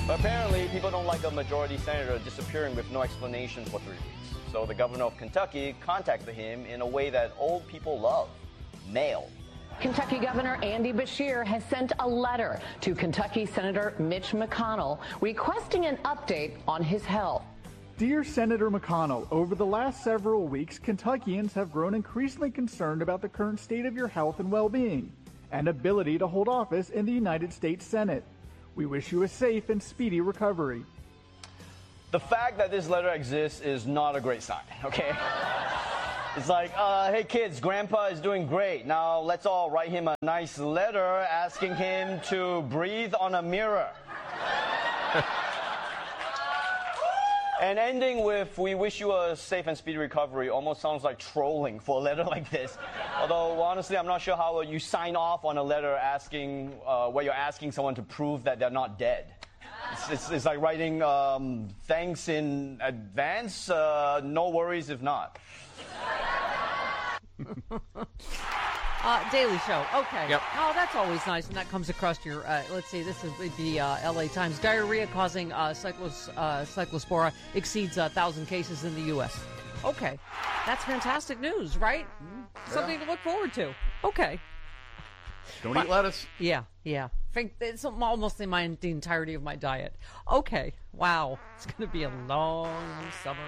But apparently, people don't like a majority senator disappearing with no explanation for 3 weeks. So the governor of Kentucky contacted him in a way that old people love: mail. Kentucky Governor Andy Beshear has sent a letter to Kentucky Senator Mitch McConnell requesting an update on his health. Dear Senator McConnell, over the last several weeks, Kentuckians have grown increasingly concerned about the current state of your health and well-being and ability to hold office in the United States Senate. We wish you a safe and speedy recovery. The fact that this letter exists is not a great sign, okay? It's like, hey kids, Grandpa is doing great. Now let's all write him a nice letter asking him to breathe on a mirror. And ending with, we wish you a safe and speedy recovery, almost sounds like trolling for a letter like this. Although, honestly, I'm not sure how you sign off on a letter asking, where you're asking someone to prove that they're not dead. It's like writing, thanks in advance, no worries if not. Daily Show. Okay. Yep. Oh, that's always nice, and that comes across your. Let's see. This is the L.A. Times. Diarrhea causing cyclospora exceeds 1,000 cases in the U.S. Okay, that's fantastic news, right? Something to look forward to. Okay. Don't eat lettuce. Yeah. It's almost the entirety of my diet. Okay. Wow. It's going to be a long summer.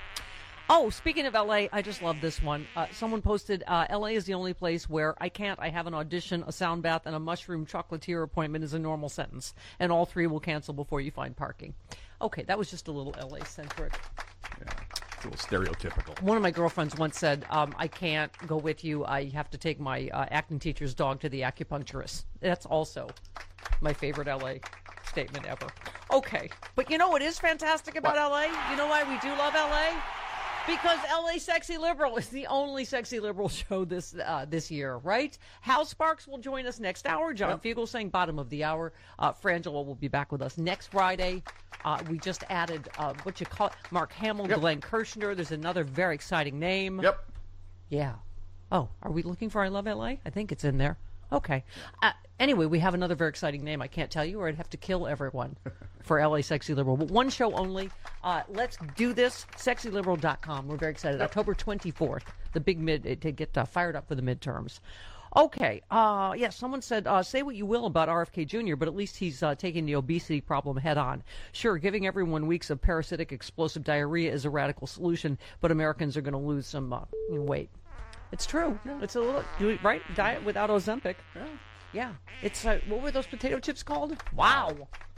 Oh, speaking of L.A., I just love this one. Someone posted, L.A. is the only place where I have an audition, a sound bath, and a mushroom chocolatier appointment is a normal sentence. And all three will cancel before you find parking. Okay, that was just a little L.A.-centric. Yeah, it's a little stereotypical. One of my girlfriends once said, I can't go with you. I have to take my acting teacher's dog to the acupuncturist. That's also my favorite L.A. statement ever. Okay, but you know what is fantastic about L.A.? You know why we do love L.A.? Because L.A. Sexy Liberal is the only Sexy Liberal show this year, right? Hal Sparks will join us next hour. John Fugelsang, bottom of the hour. Frangela will be back with us next Friday. We just added, Mark Hamill, Glenn Kirshner. There's another very exciting name. Yep. Yeah. Oh, are we looking for I Love L.A.? I think it's in there. Okay. Anyway, we have another very exciting name. I can't tell you or I'd have to kill everyone for LA Sexy Liberal. But one show only. Let's do this. SexyLiberal.com. We're very excited. October 24th, the big to get fired up for the midterms. Okay. Someone said, say what you will about RFK Jr., but at least he's taking the obesity problem head on. Sure, giving everyone weeks of parasitic explosive diarrhea is a radical solution, but Americans are going to lose some weight. It's true. Yeah. It's a little, right? Diet without Ozempic. Yeah. It's, what were those potato chips called? Wow.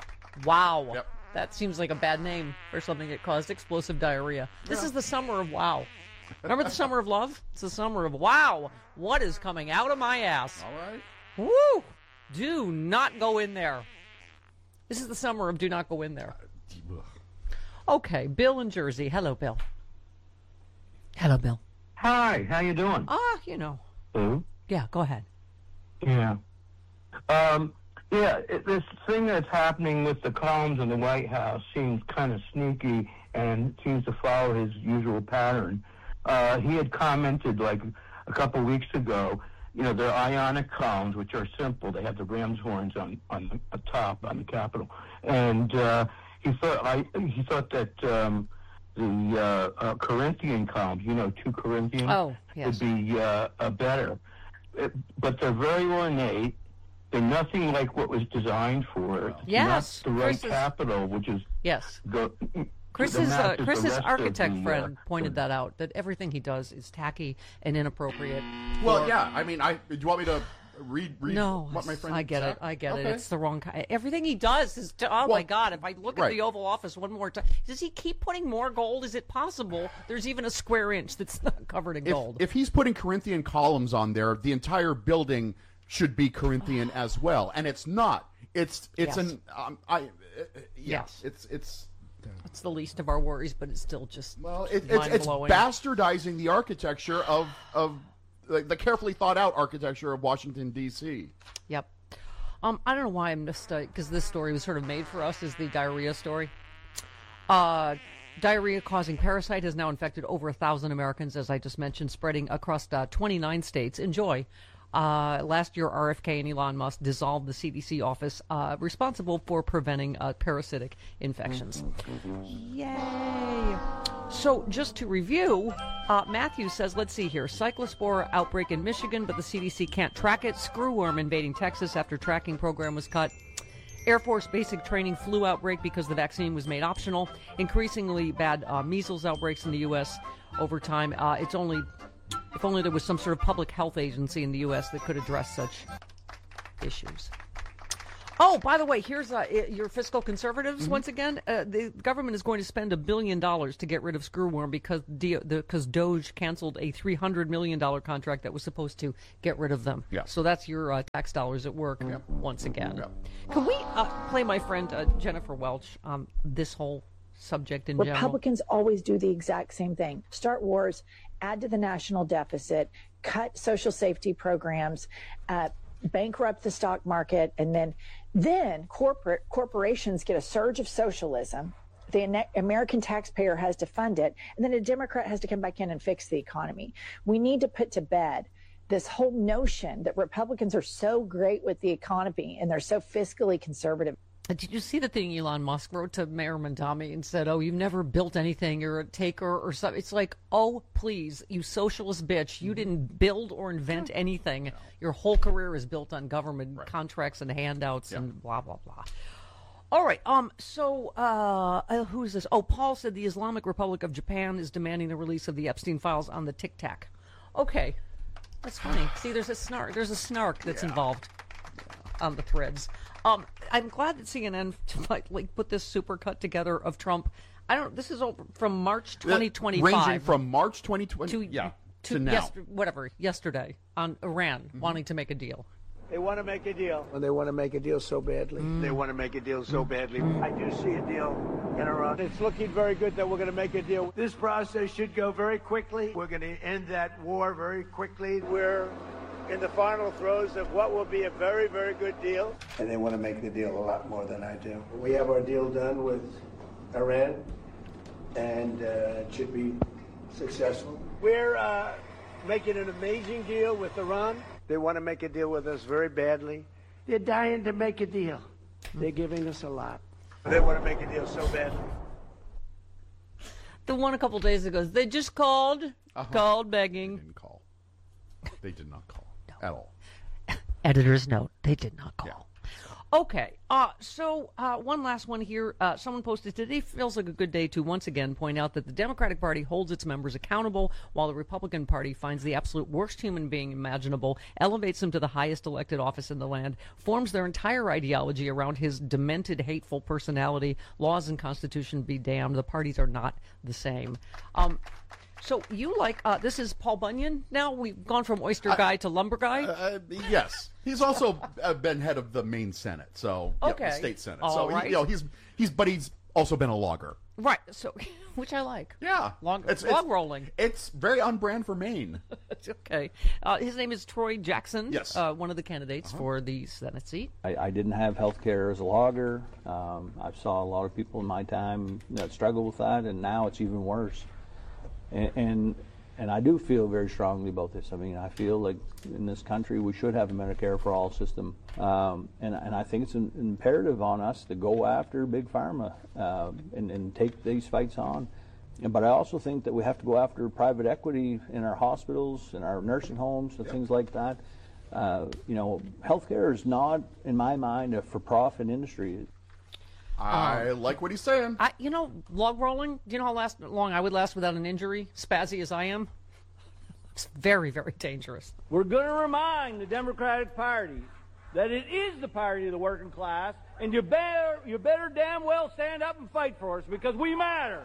Yep. That seems like a bad name for something that caused explosive diarrhea. This is the summer of wow. Remember the summer of love? It's the summer of wow. What is coming out of my ass? All right. Woo! Do not go in there. This is the summer of do not go in there. Okay, Bill in Jersey. Hello, Bill. Hello, Bill. Hi, how you doing? Who? Yeah, go ahead. Yeah. This thing that's happening with the columns in the White House seems kind of sneaky and seems to follow his usual pattern. He had commented like a couple weeks ago, they're ionic columns, which are simple. They have the ram's horns on the top, on the Capitol. And he thought that the Corinthian columns, 2 Corinthians, would be better. But they're very ornate. They're nothing like what was designed for it. Yes. Not the right Capitol, which is... Yes. Chris's architect friend pointed that out, that everything he does is tacky and inappropriate. Well, yeah. I mean, do you want me to read no, what my friend I get said? it. It's the wrong kind. Everything he does is, my God, if I look at the Oval Office one more time, does he keep putting more gold? Is it possible there's even a square inch that's not covered in gold? If he's putting Corinthian columns on there, the entire building should be Corinthian as well, and it's not. It's Yes. It's the least of our worries, but it's still just it's mind-blowing. bastardizing the architecture of the carefully thought out architecture of Washington D.C. Yep. I don't know why I'm just because this story was sort of made for us, is the diarrhea story. Diarrhea-causing parasite has now infected over 1,000 Americans, as I just mentioned, spreading across 29 states. Enjoy. Last year, RFK and Elon Musk dissolved the CDC office responsible for preventing parasitic infections. Yay! So, just to review, Matthew says, let's see here, cyclospora outbreak in Michigan, but the CDC can't track it. Screwworm invading Texas after tracking program was cut. Air Force basic training flu outbreak because the vaccine was made optional. Increasingly bad measles outbreaks in the U.S. over time. If only there was some sort of public health agency in the U.S. that could address such issues. Oh, by the way, here's your fiscal conservatives once again. The government is going to spend $1 billion to get rid of Screwworm because Doge canceled a $300 million contract that was supposed to get rid of them. Yeah. So that's your tax dollars at work once again. Yeah. Can we play my friend Jennifer Welch on this whole subject in general? Republicans always do the exact same thing. Start wars, add to the national deficit, cut social safety programs, bankrupt the stock market, and then corporations get a surge of socialism. The American taxpayer has to fund it, and then a Democrat has to come back in and fix the economy. We need to put to bed this whole notion that Republicans are so great with the economy and they're so fiscally conservative. Did you see the thing Elon Musk wrote to Mayor Mondami and said, you've never built anything, you're a taker or something? It's like, please, you socialist bitch, you didn't build or invent anything. No. Your whole career is built on government contracts and handouts and blah, blah, blah. All right, so who is this? Paul said the Islamic Republic of Japan is demanding the release of the Epstein files on the Tic Tac. Okay, that's funny. See, there's a snark that's involved on the threads. I'm glad that CNN put this supercut together of Trump. This is from March 2025. Ranging from March 2020 to now. Yesterday on Iran wanting to make a deal. They want to make a deal. And they want to make a deal so badly. They want to make a deal so badly. I do see a deal in Iran. It's looking very good that we're going to make a deal. This process should go very quickly. We're going to end that war very quickly. We're in the final throes of what will be a very, very good deal. And they want to make the deal a lot more than I do. We have our deal done with Iran, and it should be successful. We're making an amazing deal with Iran. They want to make a deal with us very badly. They're dying to make a deal. They're giving us a lot. They want to make a deal so badly. The one a couple days ago, they just called begging. They didn't call. They did not call at all. Editor's note, they did not call. Yeah. Okay, so one last one here. Someone posted, today feels like a good day to once again point out that the Democratic Party holds its members accountable while the Republican Party finds the absolute worst human being imaginable, elevates him to the highest elected office in the land, forms their entire ideology around his demented, hateful personality. Laws and Constitution be damned. The parties are not the same. So you this is Paul Bunyan now? We've gone from oyster guy to lumber guy? Yes. He's also been head of the Maine Senate, so the state Senate. Right. He's also been a logger. Right. So, which I like. Yeah. Log rolling. It's very on brand for Maine. It's okay. His name is Troy Jackson. Yes. One of the candidates for the Senate seat. I didn't have health care as a logger. I saw a lot of people in my time that struggle with that, and now it's even worse. And I do feel very strongly about this. I mean, I feel like in this country we should have a Medicare for all system, and I think it's an imperative on us to go after big pharma and take these fights on. But I also think that we have to go after private equity in our hospitals, in our nursing homes, and things like that. Healthcare is not, in my mind, a for-profit industry. I like what he's saying. Log rolling, do you know how long I would last without an injury, spazzy as I am? It's very, very dangerous. We're going to remind the Democratic Party that it is the party of the working class, and you better damn well stand up and fight for us, because we matter.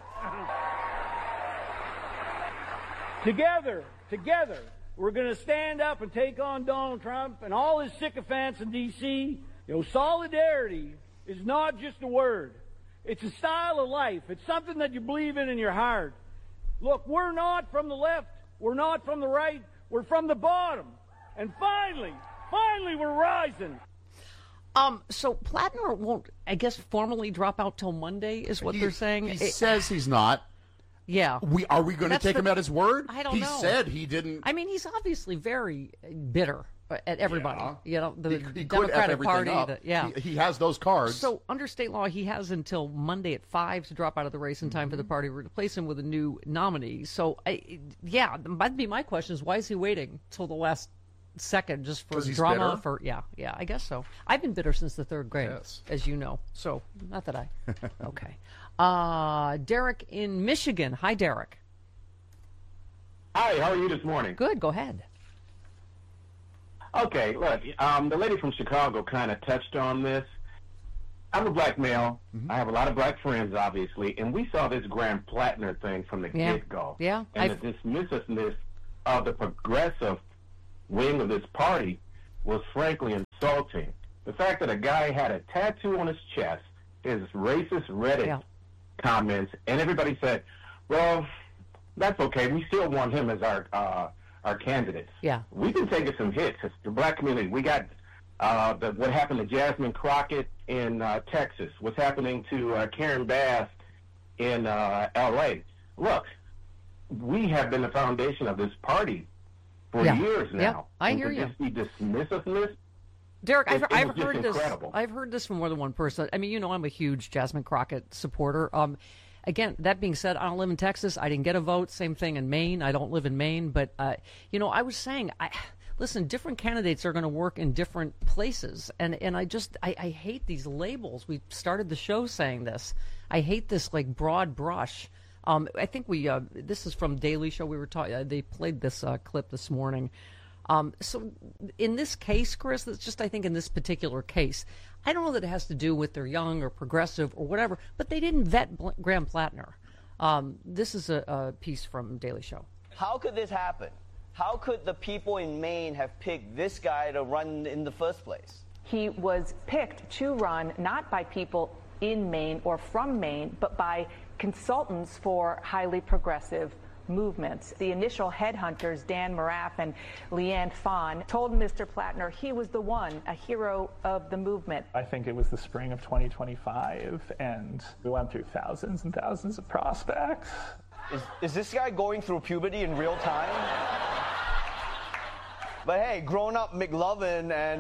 Together, we're going to stand up and take on Donald Trump and all his sycophants in D.C. Solidarity is not just a word. It's a style of life. It's something that you believe in your heart. Look, we're not from the left. We're not from the right. We're from the bottom. And finally, we're rising. So Plattner won't, I guess, formally drop out till Monday is what they're saying. He says he's not. Yeah. Are we going to take him at his word? I don't know. He said he didn't. I mean, he's obviously very bitter at everybody. Yeah. You know, the He could F Democratic everything Party. up. He has those cards. So under state law, he has until Monday at 5 to drop out of the race in time for the party to replace him with a new nominee. So, that'd be my question: is why is he waiting till the last second just for he's drama? bitter? For yeah, I guess so. I've been bitter since the 3rd grade, Yes. as you know. So not that I. Okay, Derek in Michigan. Hi, Derek. Hi, how are you this morning? Good. Go ahead. Okay, look, the lady from Chicago kind of touched on this. I'm a black male. I have a lot of black friends, obviously, and we saw this Graham Plattner thing from the get-go. Yeah. And the dismissiveness of the progressive wing of this party was frankly insulting. The fact that a guy had a tattoo on his chest, his racist Reddit comments, and everybody said, well, that's okay. We still want him as our candidates. Yeah. We've been taking some hits as the black community. We got what happened to Jasmine Crockett in Texas, what's happening to Karen Bass in L.A. Look, we have been the foundation of this party for years now. Yeah, I hear you. Just be dismissiveness. Derek, I've was just heard this. incredible. I've heard this from more than one person. I mean, you know, I'm a huge Jasmine Crockett supporter. Again, that being said, I don't live in Texas. I didn't get a vote. Same thing in Maine. I don't live in Maine. But, you know, I was saying, listen, different candidates are going to work in different places. And I hate these labels. We started the show saying this. I hate this, like, broad brush. I think this is from Daily Show. We were talking, they played this clip this morning. So in this case, Chris, that's just, I think in this particular case, I don't know that it has to do with they're young or progressive or whatever, but they didn't vet Graham Plattner. This is a piece from Daily Show. How could this happen? How could the people in Maine have picked this guy to run in the first place? He was picked to run not by people in Maine or from Maine, but by consultants for highly progressive movements. The initial headhunters, Dan Moraff and Leanne Fawn, told Mr. Plattner he was the one, a hero of the movement. I think it was the spring of 2025, and we went through thousands and thousands of prospects. Is this guy going through puberty in real time? But hey, grown-up McLovin and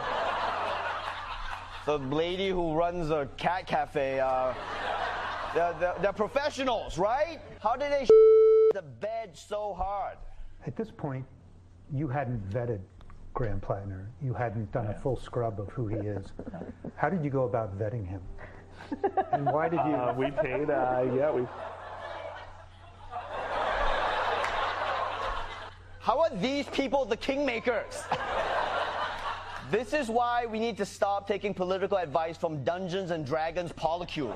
the lady who runs a cat cafe, they're professionals, right? How did they the bed so hard? At this point, you hadn't vetted Graham Plattner. You hadn't done a full scrub of who he is. How did you go about vetting him? And why did you? We paid, How are these people the kingmakers? This is why we need to stop taking political advice from Dungeons and Dragons polycules.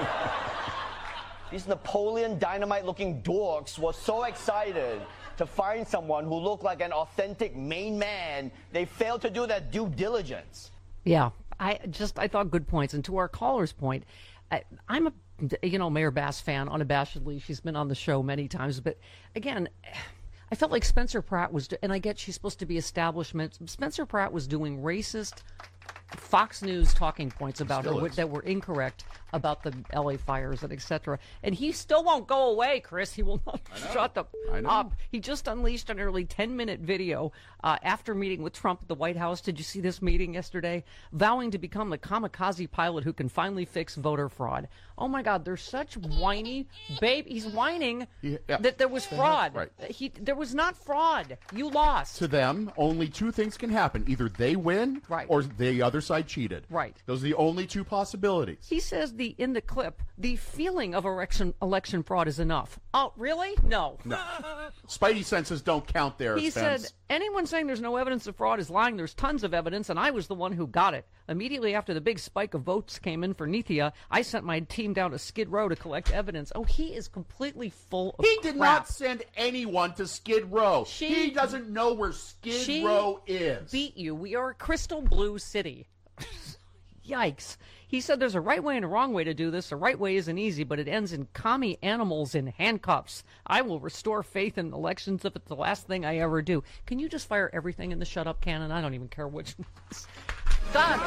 These Napoleon Dynamite-looking dorks were so excited to find someone who looked like an authentic Maine man, they failed to do their due diligence. Yeah, I thought good points. And to our caller's point, I'm a Mayor Bass fan unabashedly. She's been on the show many times. But again, I felt like Spencer Pratt was, and I get she's supposed to be establishment. Spencer Pratt was doing racist Fox News talking points about her that were incorrect about the LA fires and etc. And he still won't go away, Chris. He will not shut up. He just unleashed a nearly 10-minute video after meeting with Trump at the White House. Did you see this meeting yesterday? Vowing to become the kamikaze pilot who can finally fix voter fraud. Oh my God, they're such whiny babe. He's whining that there was fraud. Right. There was not fraud. You lost. To them, only two things can happen. Either they win or the other side cheated. Right. Those are the only two possibilities. He says in the clip, the feeling of election fraud is enough. Oh, really? No. Spidey senses don't count there. He said, anyone saying there's no evidence of fraud is lying. There's tons of evidence, and I was the one who got it. Immediately after the big spike of votes came in for Nithya, I sent my team down to Skid Row to collect evidence. Oh, he is completely full of He did not send anyone to Skid Row. He doesn't know where Skid Row is. Beat you. We are a crystal blue city. Yikes. He said there's a right way and a wrong way to do this. The right way isn't easy, but it ends in commie animals in handcuffs. I will restore faith in elections if it's the last thing I ever do. Can you just fire everything in the shut up cannon? I don't even care which one. Done.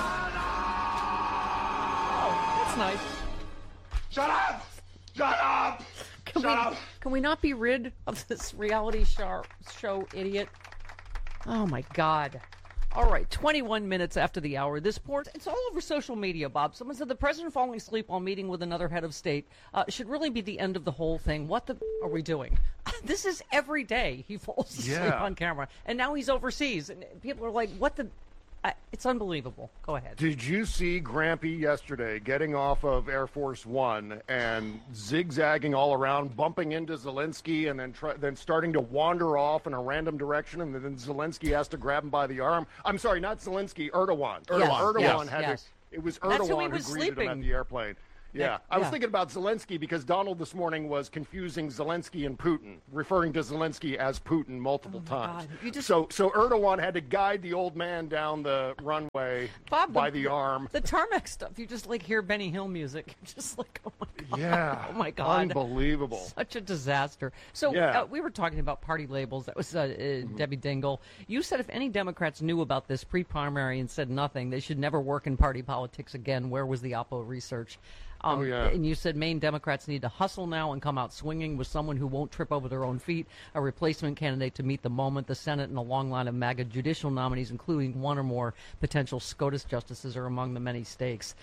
Oh, that's nice. Shut up! Shut up! Can we not be rid of this reality show idiot? Oh my God. All right, 21 minutes after the hour. This report, it's all over social media, Bob. Someone said the president falling asleep while meeting with another head of state should really be the end of the whole thing. What the are we doing? This is every day he falls asleep on camera. And now he's overseas. And people are like, what the... it's unbelievable. Go ahead. Did you see Grampy yesterday getting off of Air Force One and zigzagging all around, bumping into Zelensky, and then starting to wander off in a random direction, and then Zelensky has to grab him by the arm? I'm sorry, not Zelensky, Erdogan. Erdogan had to. It was Erdogan who greeted him at the airplane. Yeah, I was thinking about Zelensky because Donald this morning was confusing Zelensky and Putin, referring to Zelensky as Putin multiple times. So Erdogan had to guide the old man down the runway by the arm. The tarmac stuff, you just like hear Benny Hill music. You're just like, oh my God. Yeah. Oh my God. Unbelievable. Such a disaster. So we were talking about party labels. That was Debbie Dingle. You said if any Democrats knew about this pre-primary and said nothing, they should never work in party politics again. Where was the Oppo research? And you said Maine Democrats need to hustle now and come out swinging with someone who won't trip over their own feet, a replacement candidate to meet the moment. The Senate and a long line of MAGA judicial nominees, including one or more potential SCOTUS justices, are among the many stakes.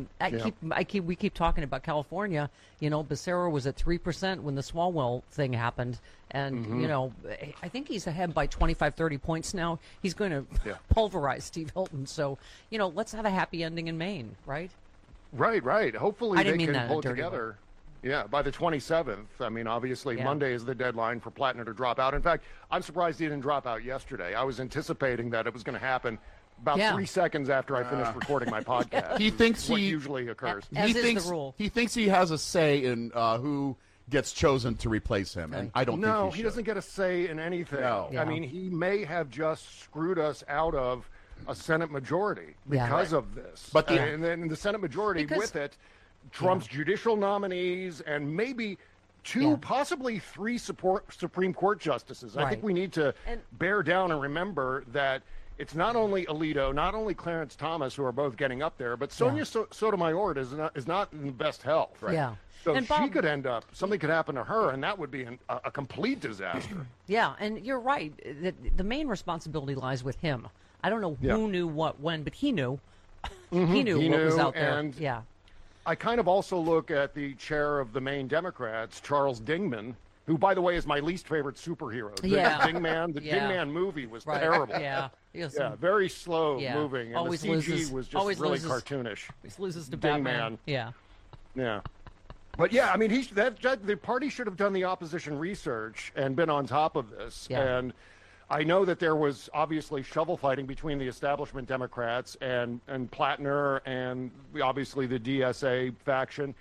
We keep talking about California. You know, Becerra was at 3% when the Swalwell thing happened. And, you know, I think he's ahead by 25, 30 points now. He's going to pulverize Steve Hilton. So, you know, let's have a happy ending in Maine, right? Right. Hopefully they can pull it together. Yeah, by the 27th. I mean, obviously, Monday is the deadline for Plattner to drop out. In fact, I'm surprised he didn't drop out yesterday. I was anticipating that it was going to happen about 3 seconds after I finished recording my podcast. He thinks what usually occurs. As is the rule. He thinks he has a say in who gets chosen to replace him, and I don't think he should. He doesn't get a say in anything. No. I mean, he may have just screwed us out of a Senate majority because of this. But and then the Senate majority with it trumps judicial nominees and maybe 2, possibly 3 Supreme Court justices. I think we need to bear down and remember that it's not only Alito, not only Clarence Thomas, who are both getting up there, but Sonia Sotomayor is not in the best health. Right? Yeah. So she could end up, something could happen to her, and that would be a complete disaster. Yeah, and you're right. The main responsibility lies with him. I don't know who knew what when, but he knew. He knew what was out there. And I kind of also look at the chair of the Maine Democrats, Charles Dingman, who, by the way, is my least favorite superhero. The Dingman movie was terrible. Very slow moving, and the CG was just really cartoonish. He loses to Batman. Yeah. But I mean, the party should have done the opposition research and been on top of this. And I know that there was obviously shovel fighting between the establishment Democrats and Plattner and obviously the DSA faction.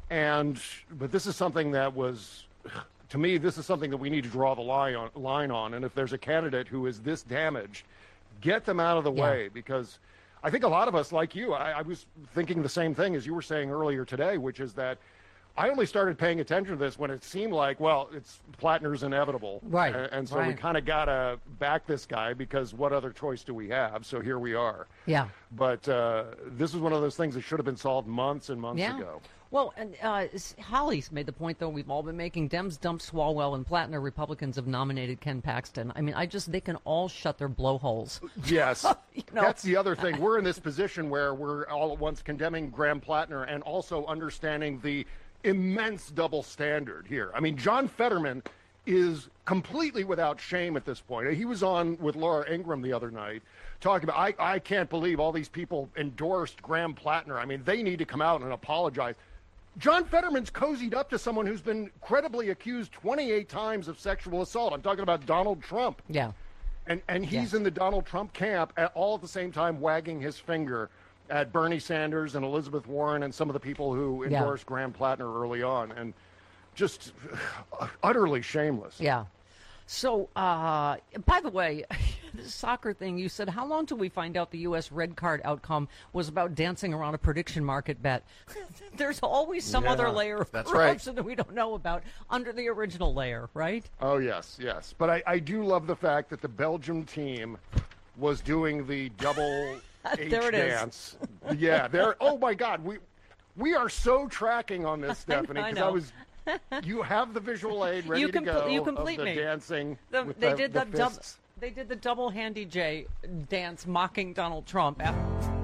But this is something that was, to me, this is something that we need to draw the line on. And if there's a candidate who is this damaged, get them out of the way, because I think a lot of us, like you, I was thinking the same thing as you were saying earlier today, which is that I only started paying attention to this when it seemed like, well, it's Plattner's inevitable. Right. And so we kind of got to back this guy because what other choice do we have? So here we are. Yeah. But this is one of those things that should have been solved months and months ago. Well, and Holly's made the point, though, we've all been making. Dems dumped Swalwell and Plattner. Republicans have nominated Ken Paxton. I mean, they can all shut their blowholes. Yes. That's the other thing. We're in this position where we're all at once condemning Graham Plattner and also understanding the immense double standard here. I mean, John Fetterman is completely without shame at this point. He was on with Laura Ingraham the other night talking about, I can't believe all these people endorsed Graham Plattner. I mean, they need to come out and apologize. John Fetterman's cozied up to someone who's been credibly accused 28 times of sexual assault. I'm talking about Donald Trump. Yeah. And he's in the Donald Trump camp all at the same time wagging his finger at Bernie Sanders and Elizabeth Warren and some of the people who endorsed Graham Plattner early on, and just utterly shameless. Yeah. So, by the way, the soccer thing, you said, how long till we find out the U.S. red card outcome was about dancing around a prediction market bet? There's always some other layer of corruption that we don't know about under the original layer, right? Oh, yes. But I do love the fact that the Belgium team was doing the double H there it dance. Yeah, there. Oh my God, we are so tracking on this, Stephanie, because you have the visual aid ready to go. You complete of the me. dancing. They did the They did the double handy J dance mocking Donald Trump.